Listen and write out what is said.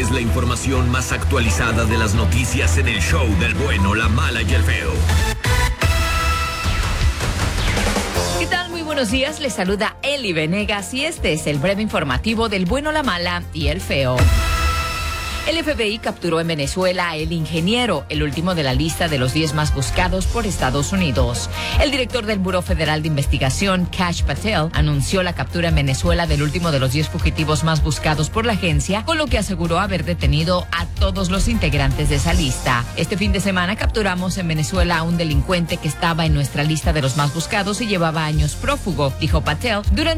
es la información más actualizada de las noticias en el show del bueno, la mala y el feo. ¿Qué tal? Muy buenos días, les saluda Eli Venegas y este es el breve informativo del bueno, la mala y el feo. El FBI capturó en Venezuela a El Ingeniero, el último de la lista de los 10 más buscados por Estados Unidos. El director del Buró Federal de Investigación, Kash Patel, anunció la captura en Venezuela del último de los 10 fugitivos más buscados por la agencia, con lo que aseguró haber detenido a todos los integrantes de esa lista. Este fin de semana capturamos en Venezuela a un delincuente que estaba en nuestra lista de los más buscados y llevaba años prófugo, dijo Patel durante